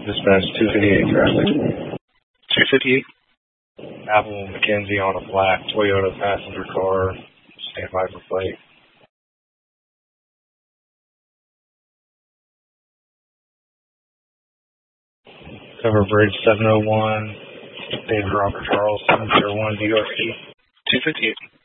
Dispatch 258 traffic. 258. Apple McKenzie on a black Toyota passenger car. Stand by for flight. Cover Bridge 701. David Robert Charles 701 DRC. 258.